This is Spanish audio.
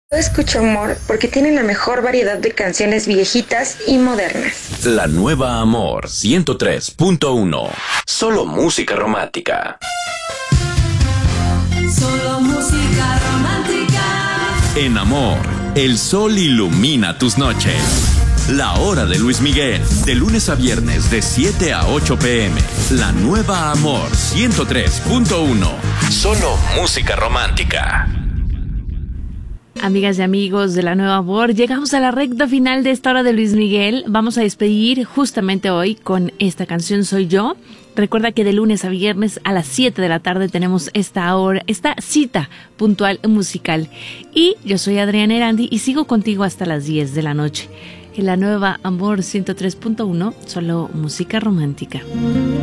Yo escucho Amor porque tiene la mejor variedad de canciones viejitas y modernas. La nueva Amor 103.1. Solo música romántica. Solo música romántica. En Amor, el sol ilumina tus noches. La hora de Luis Miguel, de lunes a viernes de 7 a 8 p.m. La nueva Amor 103.1. Solo música romántica. Amigas y amigos de La Nueva Amor, llegamos a la recta final de esta hora de Luis Miguel. Vamos a despedir justamente hoy con esta canción Soy Yo. Recuerda que de lunes a viernes a las 7 de la tarde tenemos esta cita puntual musical. Y yo soy Adriana Erandi y sigo contigo hasta las 10 de la noche. En La Nueva Amor 103.1, solo música romántica.